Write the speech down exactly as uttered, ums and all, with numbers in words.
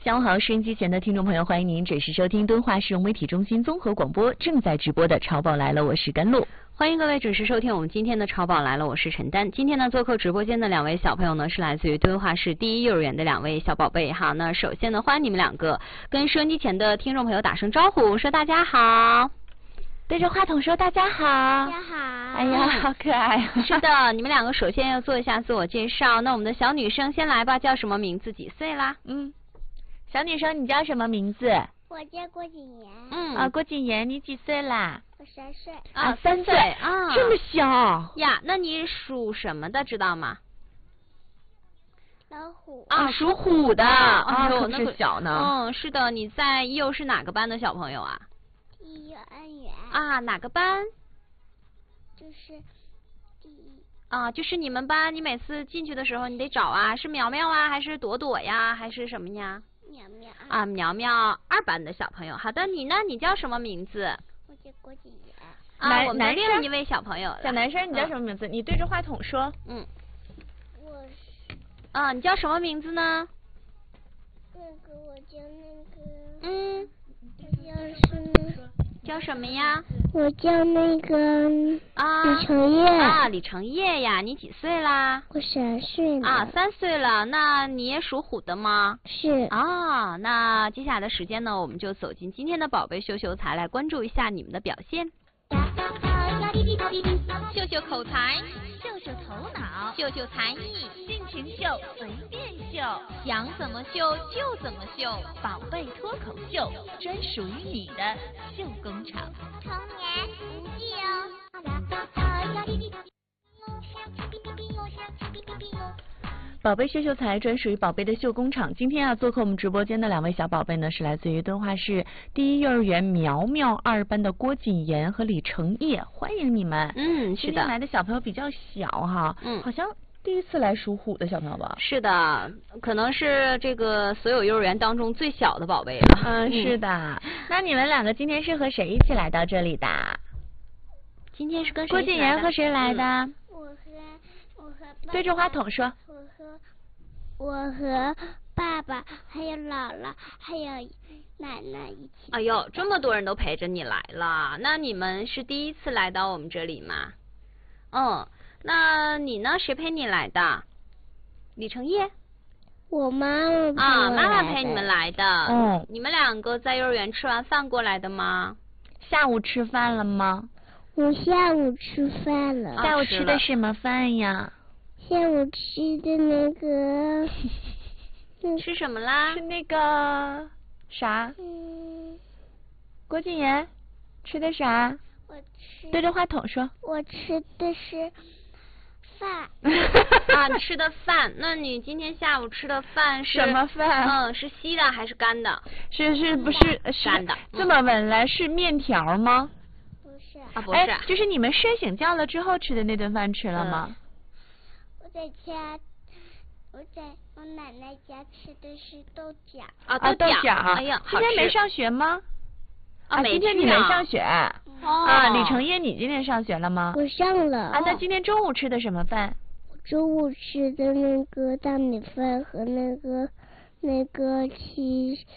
下午好，收音机前的听众朋友，欢迎您准时收听敦化市融媒体中心综合广播正在直播的《超宝来了》，我是甘露。 欢迎各位准时收听我们今天的《超宝来了》，我是陈丹。今天呢，做客直播间的两位小朋友呢，是来自于敦化市第一幼儿园的两位小宝贝哈。那首先呢，欢迎你们两个跟收音机前的听众朋友打声招呼，说大家好。 对着话筒说大家好。 大家好。 哎呀，好可爱。 是的，你们两个首先要做一下自我介绍。那我们的小女生先来吧，叫什么名字？几岁啦？ 嗯，小女生你叫什么名字？ 我叫郭景言。 嗯啊，郭景言，你几岁啦？ 我三岁。 啊， 三岁啊， 这么小呀？那你属什么的，知道吗？ 老虎。 啊，属虎的。 啊， 可不是小呢。 嗯，是的，你在幼是哪个班的小朋友啊？ 第一幼儿园。 啊，哪个班？ 就是第一。 啊，就是你们班，你每次进去的时候，你得找啊，是苗苗啊，还是朵朵呀，还是什么呀？ 苗苗。 啊，苗苗二班的小朋友。好的，你呢？你叫什么名字？ 我叫郭景言。 啊，我们男另一位小朋友。 小男生，你叫什么名字？嗯、你对着话筒说。 嗯。 我是。 啊，你叫什么名字呢？ 那个我叫那个。 嗯。 我叫是那。 叫什么呀？ 我叫那个啊， 李成业。 啊，李成业呀，你几岁啦？ 我三岁了。 啊，三岁了，那你也属虎的吗？ 是。 啊，那接下来的时间呢，我们就走进今天的宝贝秀秀才，来关注一下你们的表现。秀秀口才， 秀秀头脑， 秀秀才艺， 尽情秀，随便秀， 想怎么秀就怎么秀， 宝贝脱口秀，专属于你的秀工厂。 童年无忌哦。 宝贝秀秀才专属于宝贝的秀工厂。今天啊，做客我们直播间的两位小宝贝呢，是来自于敦化市第一幼儿园苗苗二班的郭景言和李成业，欢迎你们。 嗯，是的。 今天来的小朋友比较小哈， 嗯， 好像第一次来属虎的小朋友吧？ 是的，可能是这个所有幼儿园当中最小的宝贝了。 嗯，是的。那你们两个今天是和谁一起来到这里的？ 今天是跟谁郭景言和谁来的？ 嗯、我和我和爸爸。 对着话筒说。 我和我和爸爸还有姥姥还有奶奶一起。 哎呦，这么多人都陪着你来了，那你们是第一次来到我们这里吗？嗯，那你呢？谁陪你来的？李成业。 我妈妈啊，妈妈陪你们来的。 嗯， 你们两个在幼儿园吃完饭过来的吗？ 下午吃饭了吗？ 我下午吃饭了。 下午吃的什么饭呀？ 下午吃的那个。 吃什么啦？ 是那个啥？ 嗯。 郭景言，吃的啥？ 我吃。 对着话筒说。 我吃的是饭。 啊，吃的饭。那你今天下午吃的饭是什么饭？ 嗯，是稀的还是干的？ 是是不是是干的？ 这么问来是面条吗？ 不是。 啊，不是。 哎，就是你们睡醒觉了之后吃的那顿饭吃了吗？ 嗯、我在家，我在我奶奶家吃的是豆角。 啊， 豆角。 哎呀， 今天没上学吗？ 啊， 今天你没上学。 哦。 啊，李成业，你今天上学了吗？ 我上了。 啊，那今天中午吃的什么饭？ 中午吃的那个大米饭和那个那个鸡